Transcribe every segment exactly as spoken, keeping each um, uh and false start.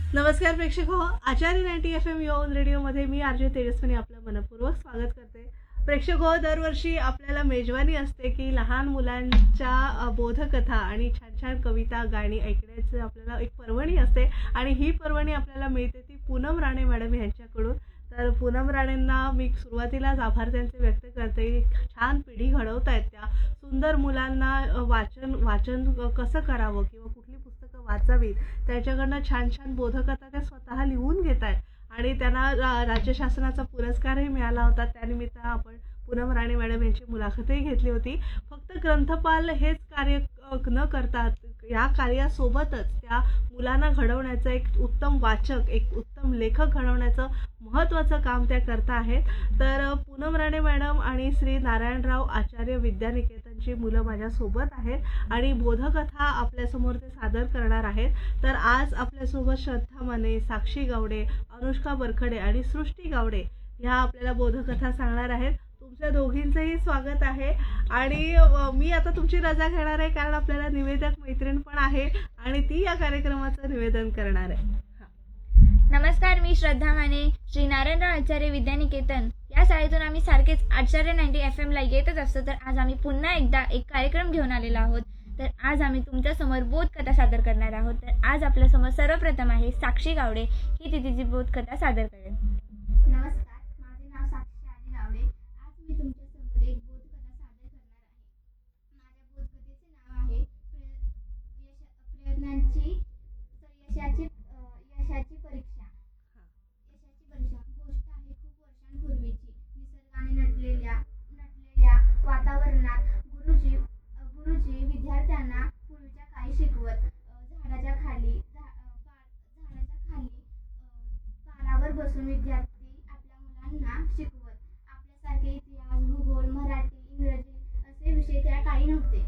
नमस्कार प्रेक्षक हो, आचार्य नाईन्टी एफ एम योन रेडिओमध्ये मी आरजे तेजस्विनी आपलं मनपूर्वक स्वागत करते. प्रेक्षक हो, दरवर्षी आपल्याला मेजवानी असते की लहान मुलांच्या अ, बोधकथा आणि छान छान कविता गाणी ऐकण्याचं आपल्याला एक पर्वणी असते आणि ही पर्वणी आपल्याला मिळते ती पूनम राणे मॅडम यांच्याकडून. तर पूनम राणेंना मी सुरुवातीलाच आभार त्यांचे व्यक्त करते. छान पिढी घडवत आहेत त्या. सुंदर मुलांना अ, वाचन वाचन अ, कसं करावं किंवा कुठली पुस्तकं वाचावीत त्याच्याकडनं छान छान बोधकथा त्या स्वतः लिहून घेत आहेत आणि त्यांना रा राज्य शासनाचा पुरस्कारही मिळाला होता. त्यानिमित्त आपण पूनम राणे मॅडम यांची मुलाखतही घेतली होती. फक्त ग्रंथपाल हेच कार्य अ, न करता या कार्यासोबतच त्या मुलांना घडवण्याचं एक उत्तम वाचक, एक उत्तम लेखक घडवण्याचं महत्त्वाचं काम त्या करता आहेत. तर अ, पूनम राणे मॅडम आणि श्री नारायणराव आचार्य विद्यानिकेतनची मुलं माझ्यासोबत आहेत आणि बोधकथा आपल्यासमोर ते सादर करणार आहेत. तर आज आपल्यासोबत श्रद्धा माने, साक्षी गावडे, अनुष्का बरखडे आणि सृष्टी गावडे ह्या आपल्याला बोधकथा सांगणार आहेत. तुमच्या दोघींचंही स्वागत आहे आणि अ, मी आता तुमची रजा घेणार आहे कारण आपल्याला निवेदक मैत्रीण पण आहे आणि ती या कार्यक्रमाचं निवेदन करणार आहे. नमस्कार, मी श्रद्धा माने, श्री नारायणराव आचार्य विद्यानिकेतन या शाळेतून आम्ही सारखेच आचार्य नाईन्टी एफ एमला येतच असतो. तर आज आम्ही पुन्हा एकदा एक कार्यक्रम घेऊन आलेलो आहोत. तर आज आम्ही तुमच्यासमोर बोधकथा सादर करणार आहोत. तर आज आपल्यासमोर सर्वप्रथम आहे साक्षी गावडे, ही ती तिची बोधकथा सादर करेल. नमस्कार, माझे नाव साक्षी आजी गावडे. आज मी तुमच्यासमोर एक बोधकथा सादर करणार आहे. माझ्या बोधकथेचे नाव आहे प्रय यश प्रयत्नांची तर यशाची अ, यशाची परीक्षा. यशाची परीक्षा गोष्ट आहे खूप वर्षांपूर्वीची. निसर्गाने नटलेल्या नटलेल्या वातावरणात गुरुजी अ, गुरुजी विद्यार्थ्यांना पूर्वीच्या काळी शिकवत. अ, झाडाच्या खाली झा अ, पा झाडाच्या खाली अ, पारावर बसून विद्यार्थी आपल्या मुलांना शिकवत. आपल्यासारखे इतिहास, भूगोल, मराठी, इंग्रजी असे विषय त्या काळी नव्हते.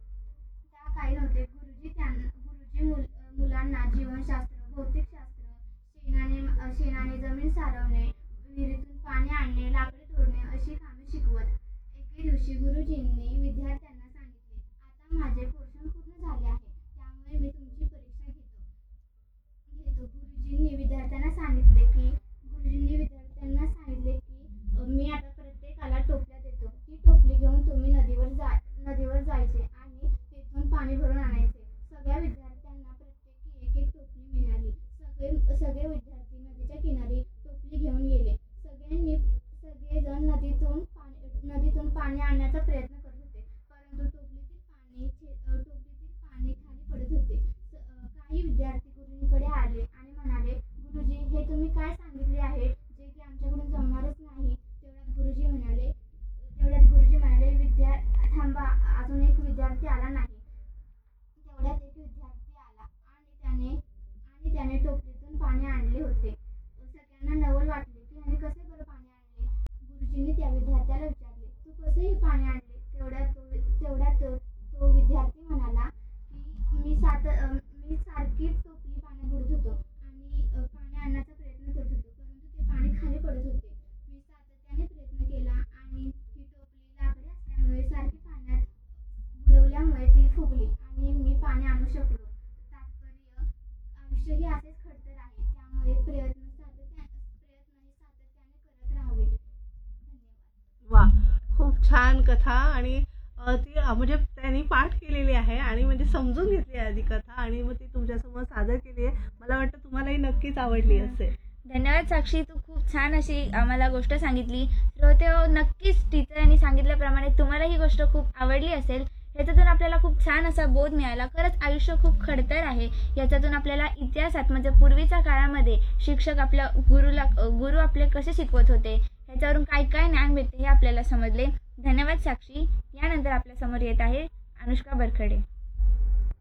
त्या काळी नव्हते. गुरुजी त्यांना गुरुजी मुल अ, मुलांना जीवनशास्त्र, भौतिकशास्त्र, शेणाने अ, शेणाने जमीन सारवणे, विहिरीतून पाणी आणणे, लाकडे तोडणे अशी कामे शिकवत. एके दिवशी गुरुजींनी विद्यार्थ्यांना सांगितले, आता माझे पोर्शन पूर्ण झाले आहे, त्यामुळे मी तुमची परीक्षा घेतो घेतो गुरुजींनी विद्यार्थ्यांना सांगितले की गुरुजींनी विद्यार्थ्यांना सांगितले की अ, मी आता प्रत्येकाला टोपल्या देतो. ती टोपली घेऊन तुम्ही नदीवर जा नदीवर जायचे आणि तेथून पाणी भरून आणायचे. सगळ्या विद्यार्थ्यांना प्रत्येकी एक एक टोपली मिळाली. सगळे सगळे विद्यार्थी नदीच्या किनारी टोपली घेऊन गेले. सगळ्यांनी सगळेजण नदीतून पाणी नदीतून पाणी आणण्याचा प्रयत्न करत होते, परंतु टोपलीतील पाणी छे- अ, टोपलीतील पाणी खाली पडत होते. स- अ, काही विद्यार्थी गुरुजींकडे आले आणि म्हणाले, गुरुजी, हे तुम्ही काय सांगितले आहे, जे की आमच्याकडून जमणारच नाही. तेवढ्यात गुरुजी म्हणाले तेवढ्यात गुरुजी म्हणाले विद्या थांबा, अजून एक विद्यार्थी आला नाही. तेवढ्यात एक विद्यार्थी आला आणि त्याने आणि त्याने टोपलीतून पाणी आणले होते. सगळ्यांना नवल वाटले की ह्याने कसे बरं पाणी आणले. गुरुजींनी त्या विद्यार्थ्याला विचारले, तू कसे हे पाणी आणले. तेवढ्यात तो तेवढ्यात तो, तो विद्यार्थी म्हणाला की मी सात अ, मी सारखी टोपली पाण्यात बुडत होतो आणि अ, पाणी आणण्याचा प्रयत्न करत होतो, परंतु ते पाणी खाली पडत होते. मी सातत्याने प्रयत्न केला आणि ही टोपली लाकडी असल्यामुळे सारखी पाण्यात बुडवल्यामुळे ती फुगली आणि मी पाणी आणू शकलो. तात्पर्य, आयुष्य हे असेच खडतर आहे, त्यामुळे प्रयत्न सातत्या प्रयत्न हे सातत्याने करत राहावे. धन्यवाद. वा, खूप छान कथा आणि अ, ती अ, म्हणजे त्यांनी पाठ केलेली आहे आणि म्हणजे समजून घेतली आहे आधी कथा आणि मग ती तुमच्यासमोर सादर केली आहे. मला वाटतं तुम्हालाही नक्कीच आवडली असेल. धन्यवाद साक्षी, तू खूप छान अशी आम्हाला गोष्ट सांगितली. श्रोते हो, नक्कीच टीचरांनी सांगितल्याप्रमाणे तुम्हाला ही गोष्ट खूप आवडली असेल. ह्याच्यातून आपल्याला खूप छान असा बोध मिळाला. खरंच आयुष्य खूप खडतर आहे. याच्यातून आपल्याला इतिहासात म्हणजे पूर्वीच्या काळामध्ये शिक्षक आपल्या गुरुला गुरु आपले कसे शिकवत होते ह्याच्यावरून काय काय ज्ञान भेटते हे आपल्याला समजले. धन्यवाद साक्षी. यानंतर आपल्यासमोर येत आहे अनुष्का बरखडे.